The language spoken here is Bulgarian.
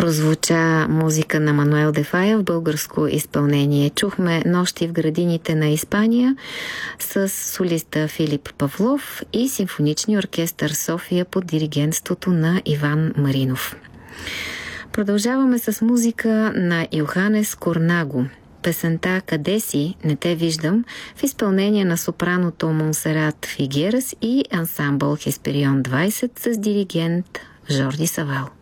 Прозвуча музика на Мануел де Фая в българско изпълнение. Чухме Нощи в градините на Испания с солиста Филип Павлов и симфоничния оркестър София под диригентството на Иван Маринов. Продължаваме с музика на Йоханес Корнаго. Песента "Къде си? Не те виждам" в изпълнение на сопраното Монсерат Фигерас и ансамбъл Хесперион 20 с диригент Жорди Савал.